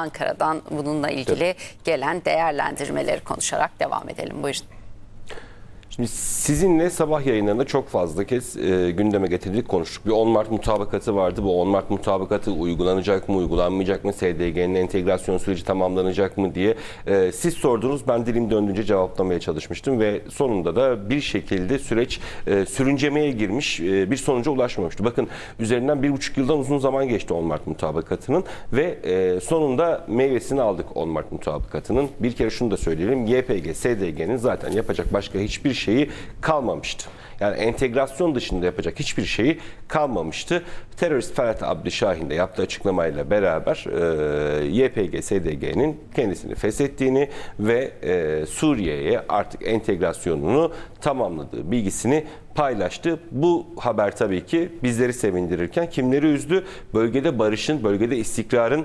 Ankara'dan bununla ilgili gelen değerlendirmeleri konuşarak devam edelim. Buyurun. Şimdi sizinle sabah yayınlarında çok fazla kez gündeme getirdik, konuştuk. Bir 10 Mart mutabakatı vardı. Bu 10 Mart mutabakatı uygulanacak mı, uygulanmayacak mı, SDG'nin entegrasyon süreci tamamlanacak mı diye siz sordunuz. Ben dilim döndüğünce cevaplamaya çalışmıştım ve sonunda da bir şekilde süreç sürüncemeye girmiş, bir sonuca ulaşmamıştı. Bakın üzerinden 1,5 yıldan uzun zaman geçti 10 Mart mutabakatının ve sonunda meyvesini aldık 10 Mart mutabakatının. Bir kere şunu da söyleyelim. YPG, SDG'nin zaten yapacak başka hiçbir şeyi kalmamıştı. Yani entegrasyon dışında yapacak hiçbir şeyi kalmamıştı. Terörist Ferhat Abdüşahin de yaptığı açıklamayla beraber YPG, SDG'nin kendisini feshettiğini ve Suriye'ye artık entegrasyonunu tamamladığı bilgisini paylaştı. Bu haber tabii ki bizleri sevindirirken kimleri üzdü? Bölgede barışın, bölgede istikrarın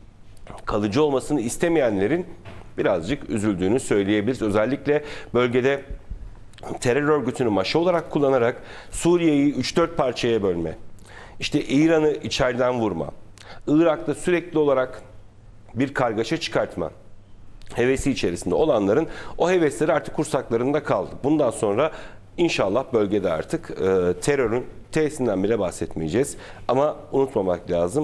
kalıcı olmasını istemeyenlerin birazcık üzüldüğünü söyleyebiliriz. Özellikle bölgede terör örgütünü maşa olarak kullanarak Suriye'yi 3-4 parçaya bölme, işte İran'ı içeriden vurma, Irak'ta sürekli olarak bir kargaşa çıkartma hevesi içerisinde olanların o hevesleri artık kursaklarında kaldı. Bundan sonra İnşallah bölgede artık terörün T'sinden bile bahsetmeyeceğiz. Ama unutmamak lazım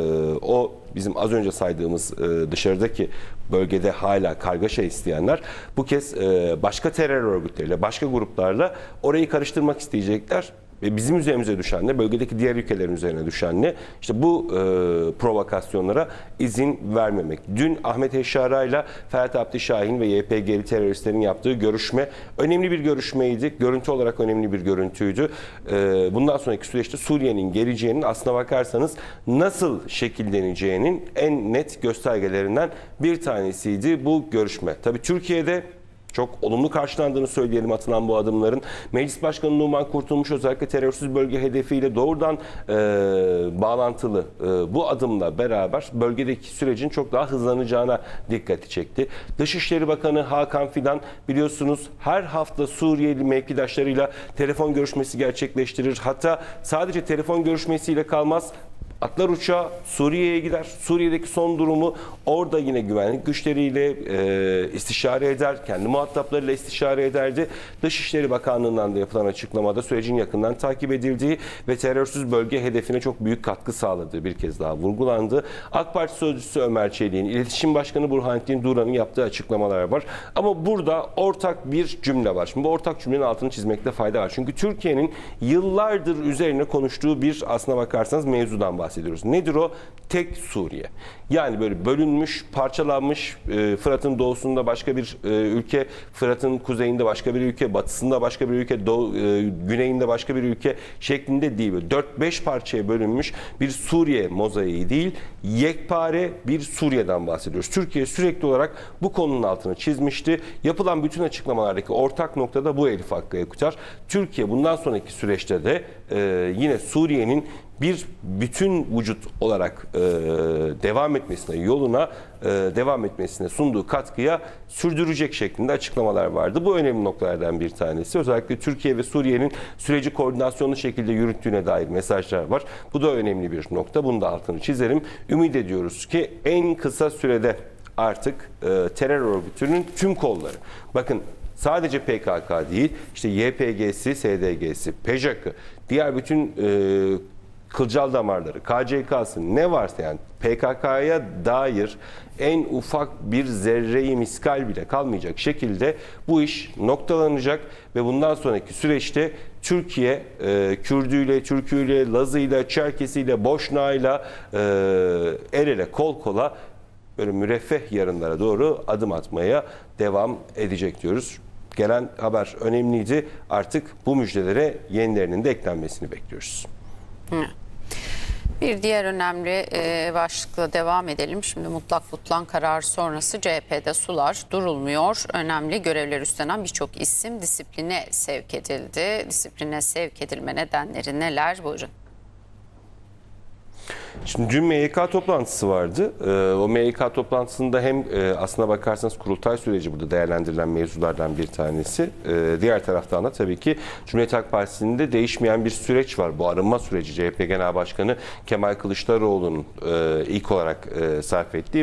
o bizim az önce saydığımız dışarıdaki bölgede hala kargaşa isteyenler bu kez başka terör örgütleriyle, başka gruplarla orayı karıştırmak isteyecekler. Ve bizim üzerimize düşen ne, bölgedeki diğer ülkelerin üzerine düşen ne, işte bu provokasyonlara izin vermemek. Dün Ahmet Eşara ile Ferhat Abdüşahin ve YPG'li teröristlerin yaptığı görüşme önemli bir görüşmeydi. Görüntü olarak önemli bir görüntüydü. Bundan sonraki süreçte Suriye'nin geleceğinin aslına bakarsanız nasıl şekilleneceğinin en net göstergelerinden bir tanesiydi bu görüşme. Tabii Türkiye'de çok olumlu karşılandığını söyleyelim atılan bu adımların. Meclis Başkanı Numan Kurtulmuş özellikle terörsüz bölge hedefiyle doğrudan bağlantılı bu adımla beraber bölgedeki sürecin çok daha hızlanacağına dikkati çekti. Dışişleri Bakanı Hakan Fidan biliyorsunuz her hafta Suriyeli mevkidaşlarıyla telefon görüşmesi gerçekleştirir. Hatta sadece telefon görüşmesiyle kalmaz. Atlar uçağa Suriye'ye gider. Suriye'deki son durumu orada yine güvenlik güçleriyle istişare eder. Kendi muhataplarıyla istişare ederdi. Dışişleri Bakanlığı'ndan da yapılan açıklamada sürecin yakından takip edildiği ve terörsüz bölge hedefine çok büyük katkı sağladığı bir kez daha vurgulandı. AK Parti Sözcüsü Ömer Çelik'in, İletişim Başkanı Burhanettin Duran'ın yaptığı açıklamalar var. Ama burada ortak bir cümle var. Şimdi bu ortak cümlenin altını çizmekte fayda var. Çünkü Türkiye'nin yıllardır üzerine konuştuğu bir aslına bakarsanız mevzudan bahsediyoruz. Nedir o? Tek Suriye. Yani böyle bölünmüş, parçalanmış, Fırat'ın doğusunda başka bir ülke, Fırat'ın kuzeyinde başka bir ülke, batısında başka bir ülke, güneyinde başka bir ülke şeklinde değil. 4-5 parçaya bölünmüş bir Suriye mozaiği değil, yekpare bir Suriye'den bahsediyoruz. Türkiye sürekli olarak bu konunun altını çizmişti. Yapılan bütün açıklamalardaki ortak nokta da bu Elif Hakkı Ekutar. Türkiye bundan sonraki süreçte de yine Suriye'nin bir bütün vücut olarak devam etmesine, yoluna devam etmesine sunduğu katkıya sürdürecek şeklinde açıklamalar vardı. Bu önemli noktalardan bir tanesi. Özellikle Türkiye ve Suriye'nin süreci koordinasyonlu şekilde yürüttüğüne dair mesajlar var. Bu da önemli bir nokta. Bunu da altını çizerim. Ümit ediyoruz ki en kısa sürede artık terör örgütünün tüm kolları, bakın sadece PKK değil, işte YPG'si, SDG'si, PJAK'ı, diğer bütün kılcal damarları, KCK'sı ne varsa yani PKK'ya dair en ufak bir zerreyi miskal bile kalmayacak şekilde bu iş noktalanacak ve bundan sonraki süreçte Türkiye Kürdüyle, Türküyle, Lazıyla, Çerkesiyle, Boşnağıyla el ele kol kola böyle müreffeh yarınlara doğru adım atmaya devam edecek diyoruz. Gelen haber önemliydi. Artık bu müjdelere yenilerinin de eklenmesini bekliyoruz. Bir diğer önemli başlıkla devam edelim. Şimdi mutlak butlan kararı sonrası CHP'de sular durulmuyor. Önemli görevler üstlenen birçok isim disipline sevk edildi. Disipline sevk edilme nedenleri neler? Buyurun. Şimdi dün MYK toplantısı vardı. O MYK toplantısında hem aslına bakarsanız kurultay süreci burada değerlendirilen mevzulardan bir tanesi. Diğer taraftan da tabii ki Cumhuriyet Halk Partisi'nde de değişmeyen bir süreç var. Bu arınma süreci CHP Genel Başkanı Kemal Kılıçdaroğlu'nun ilk olarak sarf ettiği